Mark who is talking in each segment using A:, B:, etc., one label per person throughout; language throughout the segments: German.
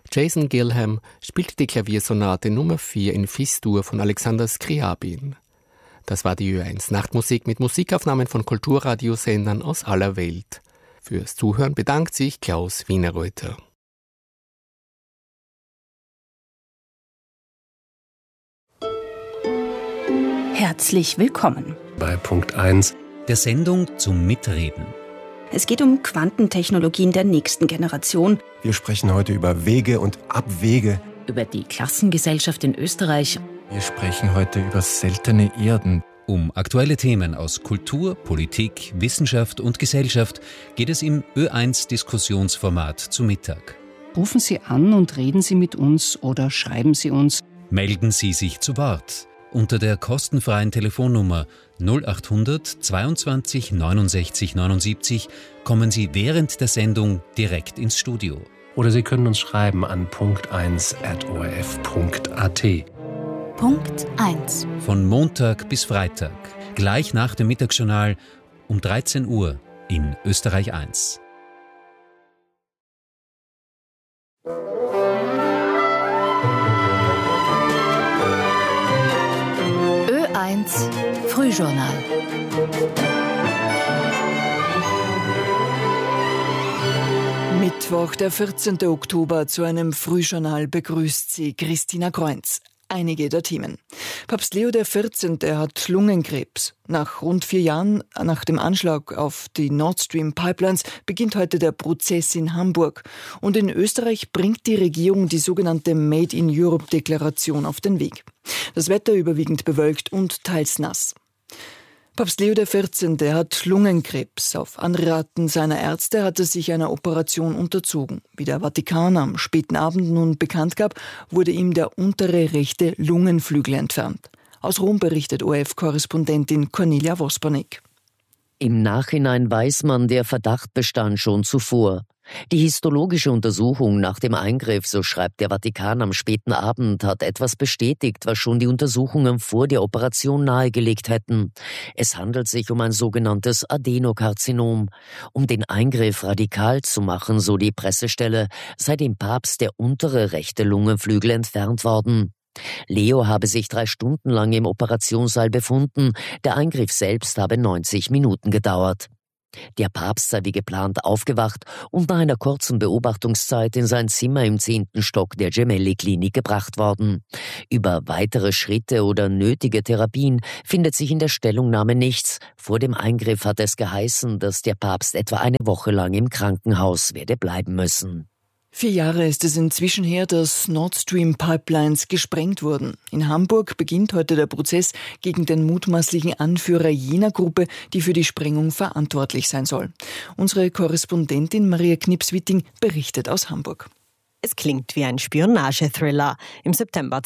A: Jason Gilham spielte die Klaviersonate Nummer 4 in Fis-Dur von Alexander Skriabin. Das war die Ö1 Nachtmusik mit Musikaufnahmen von Kulturradiosendern aus aller Welt. Fürs Zuhören bedankt sich Klaus Wienerreuter.
B: Herzlich willkommen
C: bei Punkt 1
D: der Sendung zum Mitreden.
B: Es geht um Quantentechnologien der nächsten Generation.
C: Wir sprechen heute über Wege und Abwege.
E: Über die Klassengesellschaft in Österreich.
F: Wir sprechen heute über seltene Erden.
D: Um aktuelle Themen aus Kultur, Politik, Wissenschaft und Gesellschaft geht es im Ö1-Diskussionsformat zu Mittag.
E: Rufen Sie an und reden Sie mit uns oder schreiben Sie uns.
D: Melden Sie sich zu Wort unter der kostenfreien Telefonnummer 0800 22 69 79 kommen Sie während der Sendung direkt ins Studio.
C: Oder Sie können uns schreiben an punkt1@orf.at.
B: Punkt 1.
D: Von Montag bis Freitag, gleich nach dem Mittagsjournal um 13 Uhr in Österreich 1.
B: Ö1 Frühjournal.
G: Mittwoch, der 14. Oktober, zu einem Frühjournal begrüßt Sie Christina Kreunz. Einige der Themen. Papst Leo XIV. Hat Lungenkrebs. Nach rund 4 Jahren nach dem Anschlag auf die Nord Stream Pipelines beginnt heute der Prozess in Hamburg. Und in Österreich bringt die Regierung die sogenannte Made in Europe Deklaration auf den Weg. Das Wetter überwiegend bewölkt und teils nass. Papst Leo XIV. Hat Lungenkrebs. Auf Anraten seiner Ärzte hat er sich einer Operation unterzogen. Wie der Vatikan am späten Abend nun bekannt gab, wurde ihm der untere rechte Lungenflügel entfernt. Aus Rom berichtet ORF-Korrespondentin Cornelia Vospanek.
H: Im Nachhinein weiß man, der Verdacht bestand schon zuvor. Die histologische Untersuchung nach dem Eingriff, so schreibt der Vatikan am späten Abend, hat etwas bestätigt, was schon die Untersuchungen vor der Operation nahegelegt hätten. Es handelt sich um ein sogenanntes Adenokarzinom. Um den Eingriff radikal zu machen, so die Pressestelle, sei dem Papst der untere rechte Lungenflügel entfernt worden. Leo habe sich 3 Stunden lang im Operationssaal befunden. Der Eingriff selbst habe 90 Minuten gedauert. Der Papst sei wie geplant aufgewacht und nach einer kurzen Beobachtungszeit in sein Zimmer im 10. Stock der Gemelli-Klinik gebracht worden. Über weitere Schritte oder nötige Therapien findet sich in der Stellungnahme nichts. Vor dem Eingriff hat es geheißen, dass der Papst etwa eine Woche lang im Krankenhaus werde bleiben müssen.
G: 4 Jahre ist es inzwischen her, dass Nord Stream Pipelines gesprengt wurden. In Hamburg beginnt heute der Prozess gegen den mutmaßlichen Anführer jener Gruppe, die für die Sprengung verantwortlich sein soll. Unsere Korrespondentin Maria Knips-Witting berichtet aus Hamburg.
I: Es klingt wie ein Spionagethriller. Im September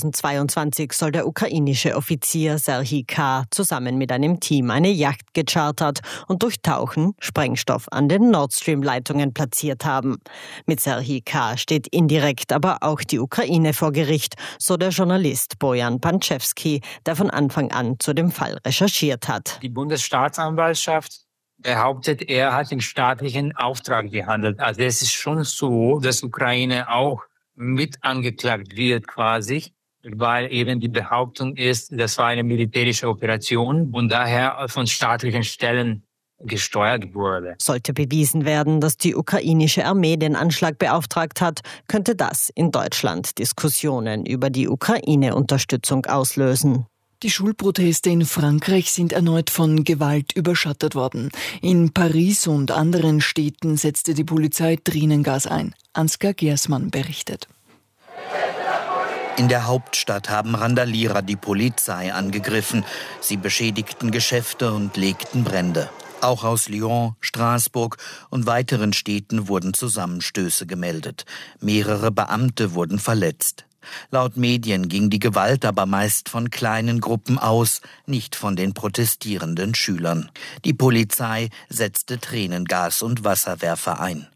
I: 2022 soll der ukrainische Offizier Serhij K. zusammen mit einem Team eine Yacht gechartert und durch Tauchen Sprengstoff an den Nord Stream-Leitungen platziert haben. Mit Serhij K. steht indirekt aber auch die Ukraine vor Gericht, so der Journalist Bojan Panczewski, der von Anfang an zu dem Fall recherchiert hat.
J: Die Bundesstaatsanwaltschaft behauptet, er hat den staatlichen Auftrag gehandelt. Also es ist schon so, dass Ukraine auch mit angeklagt wird quasi, weil eben die Behauptung ist, das war eine militärische Operation und daher von staatlichen Stellen gesteuert wurde.
I: Sollte bewiesen werden, dass die ukrainische Armee den Anschlag beauftragt hat, könnte das in Deutschland Diskussionen über die Ukraine-Unterstützung auslösen.
G: Die Schulproteste in Frankreich sind erneut von Gewalt überschattet worden. In Paris und anderen Städten setzte die Polizei Tränengas ein. Ansgar Gersmann berichtet.
K: In der Hauptstadt haben Randalierer die Polizei angegriffen. Sie beschädigten Geschäfte und legten Brände. Auch aus Lyon, Straßburg und weiteren Städten wurden Zusammenstöße gemeldet. Mehrere Beamte wurden verletzt. Laut Medien ging die Gewalt aber meist von kleinen Gruppen aus, nicht von den protestierenden Schülern. Die Polizei setzte Tränengas und Wasserwerfer ein.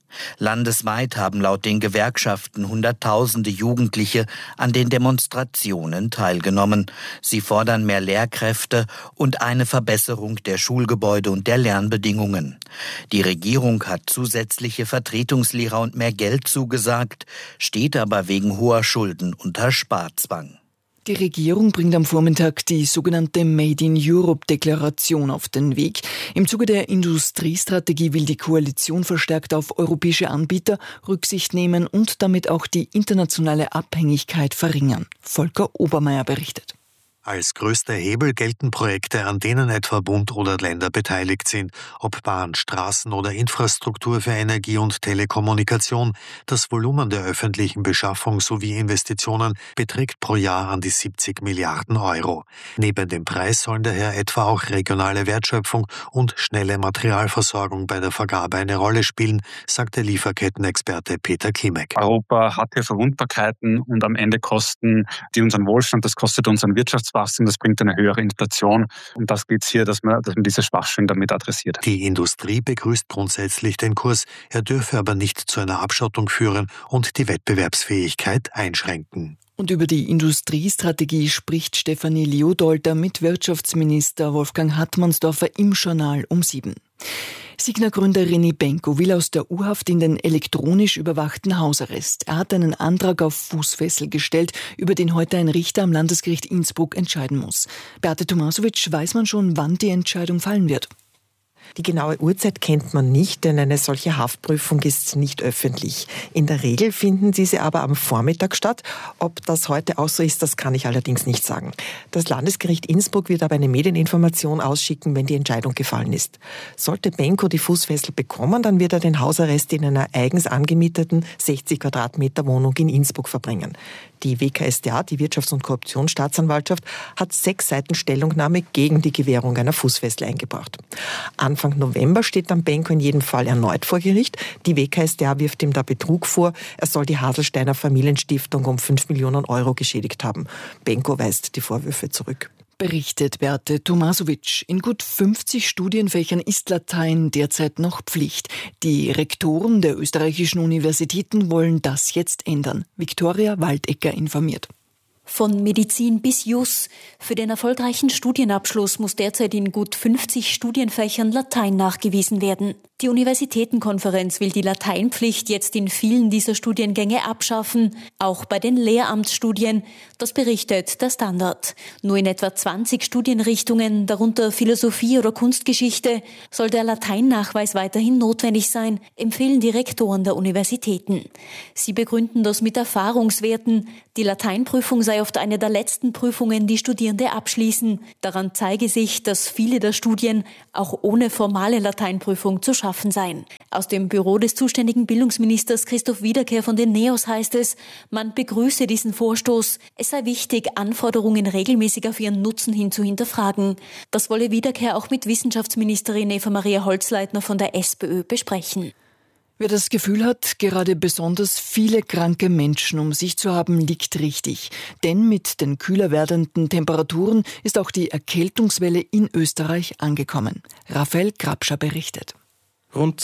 K: Landesweit haben laut den Gewerkschaften Hunderttausende Jugendliche an den Demonstrationen teilgenommen. Sie fordern mehr Lehrkräfte und eine Verbesserung der Schulgebäude und der Lernbedingungen. Die Regierung hat zusätzliche Vertretungslehrer und mehr Geld zugesagt, steht aber wegen hoher Schulden unter Sparzwang.
G: Die Regierung bringt am Vormittag die sogenannte Made-in-Europe-Deklaration auf den Weg. Im Zuge der Industriestrategie will die Koalition verstärkt auf europäische Anbieter Rücksicht nehmen und damit auch die internationale Abhängigkeit verringern. Volker Obermeier berichtet.
L: Als größter Hebel gelten Projekte, an denen etwa Bund oder Länder beteiligt sind, ob Bahn, Straßen oder Infrastruktur für Energie und Telekommunikation. Das Volumen der öffentlichen Beschaffung sowie Investitionen beträgt pro Jahr an die 70 Milliarden Euro. Neben dem Preis sollen daher etwa auch regionale Wertschöpfung und schnelle Materialversorgung bei der Vergabe eine Rolle spielen, sagt der Lieferkettenexperte Peter Klimek.
M: Europa hat hier Verwundbarkeiten und am Ende kosten die unseren Wohlstand, das kostet unseren Wirtschaftswachstum. Das bringt eine höhere Inflation. Und das geht es hier, dass man diese Schwachstellen damit adressiert.
L: Die Industrie begrüßt grundsätzlich den Kurs. Er dürfe aber nicht zu einer Abschottung führen und die Wettbewerbsfähigkeit einschränken.
G: Und über die Industriestrategie spricht Stefanie Liodolter mit Wirtschaftsminister Wolfgang Hartmannsdorfer im Journal um 7. Signa-Gründer René Benko will aus der U-Haft in den elektronisch überwachten Hausarrest. Er hat einen Antrag auf Fußfessel gestellt, über den heute ein Richter am Landesgericht Innsbruck entscheiden muss. Beate Tomasovic, weiß man schon, wann die Entscheidung fallen wird?
N: Die genaue Uhrzeit kennt man nicht, denn eine solche Haftprüfung ist nicht öffentlich. In der Regel finden diese aber am Vormittag statt. Ob das heute auch so ist, das kann ich allerdings nicht sagen. Das Landesgericht Innsbruck wird aber eine Medieninformation ausschicken, wenn die Entscheidung gefallen ist. Sollte Benko die Fußfessel bekommen, dann wird er den Hausarrest in einer eigens angemieteten 60 Quadratmeter Wohnung in Innsbruck verbringen. Die WKStA, die Wirtschafts- und Korruptionsstaatsanwaltschaft, hat 6 Seiten Stellungnahme gegen die Gewährung einer Fußfessel eingebracht. Anfang November steht dann Benko in jedem Fall erneut vor Gericht. Die WKStA wirft ihm da Betrug vor. Er soll die Haselsteiner Familienstiftung um 5 Millionen Euro geschädigt haben. Benko weist die Vorwürfe zurück.
G: Berichtet Beate Tomasovic. In gut 50 Studienfächern ist Latein derzeit noch Pflicht. Die Rektoren der österreichischen Universitäten wollen das jetzt ändern. Viktoria Waldecker informiert.
O: Von Medizin bis Jus. Für den erfolgreichen Studienabschluss muss derzeit in gut 50 Studienfächern Latein nachgewiesen werden. Die Universitätenkonferenz will die Lateinpflicht jetzt in vielen dieser Studiengänge abschaffen, auch bei den Lehramtsstudien. Das berichtet der Standard. Nur in etwa 20 Studienrichtungen, darunter Philosophie oder Kunstgeschichte, soll der Lateinnachweis weiterhin notwendig sein, empfehlen die Rektoren der Universitäten. Sie begründen das mit Erfahrungswerten. Die Lateinprüfung sei oft eine der letzten Prüfungen, die Studierende abschließen. Daran zeige sich, dass viele der Studien auch ohne formale Lateinprüfung zu schaffen seien. Aus dem Büro des zuständigen Bildungsministers Christoph Wiederkehr von den NEOS heißt es, man begrüße diesen Vorstoß. Es sei wichtig, Anforderungen regelmäßig auf ihren Nutzen hin zu hinterfragen. Das wolle Wiederkehr auch mit Wissenschaftsministerin Eva-Maria Holzleitner von der SPÖ besprechen.
G: Wer das Gefühl hat, gerade besonders viele kranke Menschen um sich zu haben, liegt richtig. Denn mit den kühler werdenden Temperaturen ist auch die Erkältungswelle in Österreich angekommen. Raphael Grabscher berichtet.
P: Rund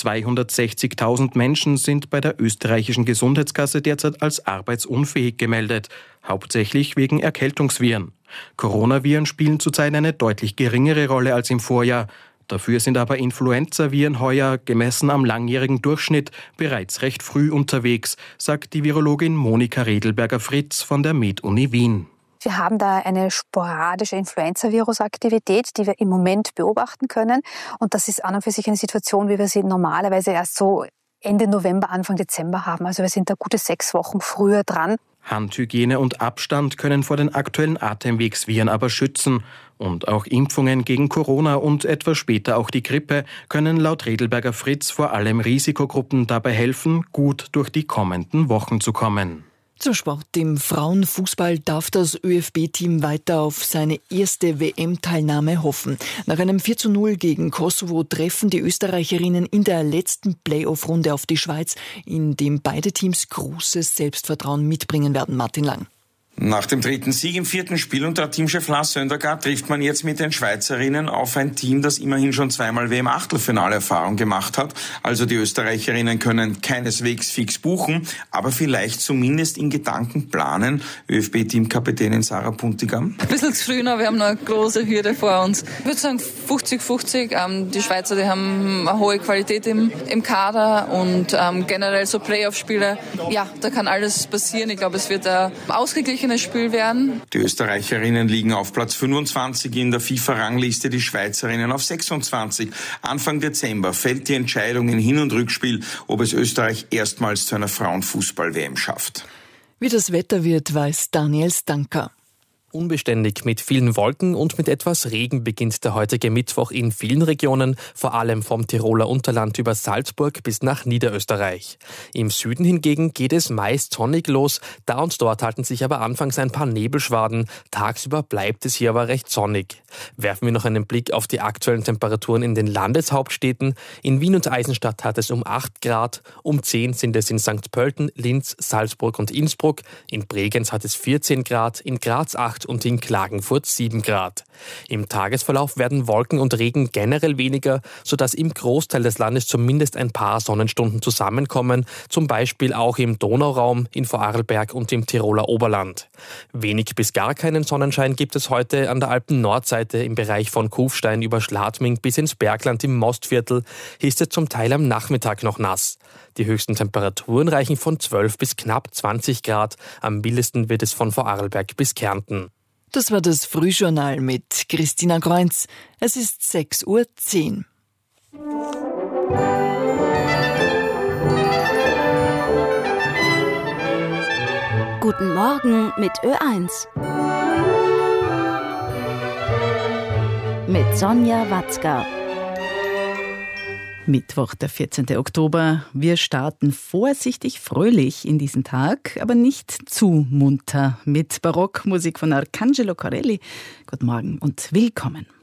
P: 260.000 Menschen sind bei der österreichischen Gesundheitskasse derzeit als arbeitsunfähig gemeldet, hauptsächlich wegen Erkältungsviren. Coronaviren spielen zurzeit eine deutlich geringere Rolle als im Vorjahr. Dafür sind aber Influenzaviren heuer, gemessen am langjährigen Durchschnitt, bereits recht früh unterwegs, sagt die Virologin Monika Redelberger-Fritz von der Med-Uni Wien.
Q: Wir haben da eine sporadische Influenza-Virus-Aktivität, die wir im Moment beobachten können. Und das ist an und für sich eine Situation, wie wir sie normalerweise erst so Ende November, Anfang Dezember haben. Also wir sind da gute 6 Wochen früher dran.
P: Handhygiene und Abstand können vor den aktuellen Atemwegsviren aber schützen. Und auch Impfungen gegen Corona und etwas später auch die Grippe können laut Redelberger-Fritz vor allem Risikogruppen dabei helfen, gut durch die kommenden Wochen zu kommen.
G: Zum Sport. Im Frauenfußball darf das ÖFB-Team weiter auf seine erste WM-Teilnahme hoffen. Nach einem 4:0 gegen Kosovo treffen die Österreicherinnen in der letzten Playoff-Runde auf die Schweiz, in dem beide Teams großes Selbstvertrauen mitbringen werden. Martin Lang.
R: Nach dem 3. Sieg im 4. Spiel unter Teamchef Lars Søndergaard trifft man jetzt mit den Schweizerinnen auf ein Team, das immerhin schon zweimal WM-Achtelfinale-Erfahrung gemacht hat. Also die Österreicherinnen können keineswegs fix buchen, aber vielleicht zumindest in Gedanken planen. ÖFB-Teamkapitänin Sarah Puntigam.
S: Ein bisschen zu früh noch, wir haben noch eine große Hürde vor uns. Ich würde sagen 50-50. Die Schweizer, die haben eine hohe Qualität im Kader und generell so Playoff-Spiele. Ja, da kann alles passieren. Ich glaube, es wird ein ausgeglichenes Spiel werden.
R: Die Österreicherinnen liegen auf Platz 25 in der FIFA-Rangliste, die Schweizerinnen auf 26. Anfang Dezember fällt die Entscheidung in Hin- und Rückspiel, ob es Österreich erstmals zu einer Frauenfußball-WM schafft.
G: Wie das Wetter wird, weiß Daniel Stanka.
P: Unbeständig mit vielen Wolken und mit etwas Regen beginnt der heutige Mittwoch in vielen Regionen, vor allem vom Tiroler Unterland über Salzburg bis nach Niederösterreich. Im Süden hingegen geht es meist sonnig los, da und dort halten sich aber anfangs ein paar Nebelschwaden. Tagsüber bleibt es hier aber recht sonnig. Werfen wir noch einen Blick auf die aktuellen Temperaturen in den Landeshauptstädten. In Wien und Eisenstadt hat es um 8 Grad, um 10 sind es in St. Pölten, Linz, Salzburg und Innsbruck. In Bregenz hat es 14 Grad, in Graz 8 und in Klagenfurt 7 Grad. Im Tagesverlauf werden Wolken und Regen generell weniger, sodass im Großteil des Landes zumindest ein paar Sonnenstunden zusammenkommen, zum Beispiel auch im Donauraum, in Vorarlberg und im Tiroler Oberland. Wenig bis gar keinen Sonnenschein gibt es heute an der Alpen-Nordseite im Bereich von Kufstein über Schladming bis ins Bergland im Mostviertel. Hier ist es zum Teil am Nachmittag noch nass. Die höchsten Temperaturen reichen von 12 bis knapp 20 Grad. Am mildesten wird es von Vorarlberg bis Kärnten.
G: Das war das Frühjournal mit Christina Kreunz. Es ist 6:10 Uhr.
B: Guten Morgen mit Ö1. Mit Sonja Watzka.
E: Mittwoch, der 14. Oktober. Wir starten vorsichtig fröhlich in diesen Tag, aber nicht zu munter mit Barockmusik von Arcangelo Corelli. Guten Morgen und willkommen.